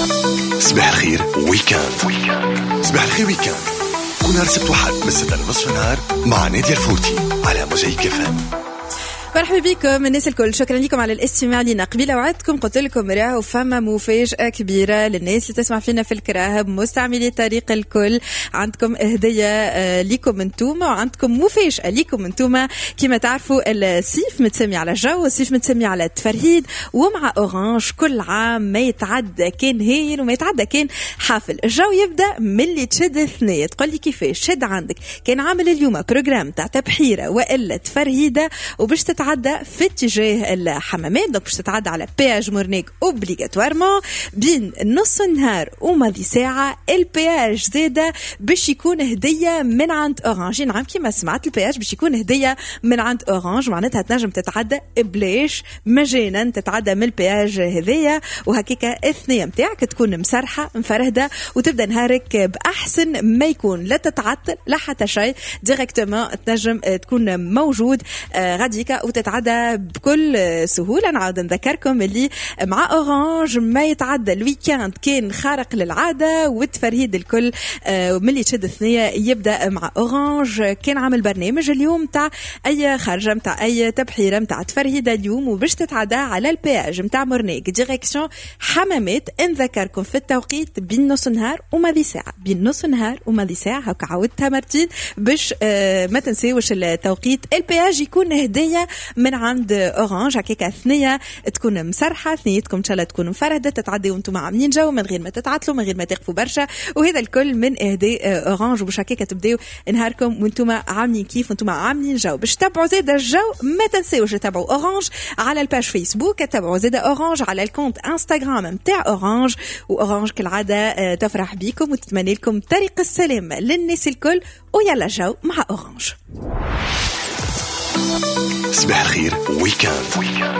صباح الخير ويكاند. صباح الخير ويكاند كل نهار سبت وحد من 6 لنصف النهار مع نادية الفوتي على موزايك FM. مرحبا بكم الناس الكل، شكرا لكم على الاستماع لنا. قبيله وعدتكم قلت لكم راهو فما مفاجأة كبيرة للناس اللي تسمع فينا في الكراهب، مستعملي الطريق الكل. عندكم هدية لكم انتوما وعندكم مفاجأة لكم انتوما. كما تعرفوا الصيف متسمي على الجو والصيف متسمي على التفرهيد، ومع أورانج كل عام ما يتعدى كان هايل وما يتعدى كان حافل. الجو يبدأ من اللي تشد الثنية. تقول لي كيفاش؟ شد عندك كان عامل اليوم بروجرام تاع تبحيرة وإلا تفرهيدة وباش تتعدى في اتجاه الحمامات، دونك باش تتعدى على بياج مورنيك اوبليغاتوارمون بين نص النهار وماضي ساعة. البياج زاده باش يكون هدية من عند أورانج. نعم كما سمعت، البياج باش يكون هدية من عند أورانج، معناتها تنجم تتعدى بلاش مجانا، تتعدى من البياج هذية وهكيكا الثنية متاعك تكون مسرحة مفرهدة وتبدأ نهارك بأحسن ما يكون. لا تتعطل لا حتى شيء، ديريكتومون تنجم تكون موجود غاديكا وتتعدى بكل سهولة. نعاود نذكركم اللي مع أورانج ما يتعدى الويكاند كان خارق للعادة، والتفرهيد الكل ملي تشد الثنية يبدأ مع أورانج. كان عامل برنامج اليوم تاع أي خارجة متاع أي تبحيرة متاع تفرهيد اليوم وباش تتعدى على البياج متاع مورنيك ديريكسيون حمامات. نذكركم في التوقيت بين نص نهار وماضي ساعة، بين نص نهار وماضي ساعة. هكا عودتها مرتين باش ما تنسيوش التوقيت. البياج يكون هدية من عند أورانج، هكاكا ثنية تكون مسرحة، ثنيتكم إن شاء الله تكون مفردة، تتعدي وانتم عاملين جو من غير ما تتعطلوا، من غير ما تقفوا برشا. وهذا الكل من إهداء أورانج، وباش هكاكا تبداو نهاركم وانتم عاملين كيف وانتم عاملين جو. باش تتابعوا زيادة الجو ما تنسيوش تتابعوا أورانج على الباج فيسبوك، تتابعوا زيادة أورانج على الكونت انستغرام متاع أورانج. وأورانج كالعادة تفرح بيكم وتتمنى لكم طريق السلام للناس الكل، ويلا جو مع أورانج. صباح الخير ويكاند.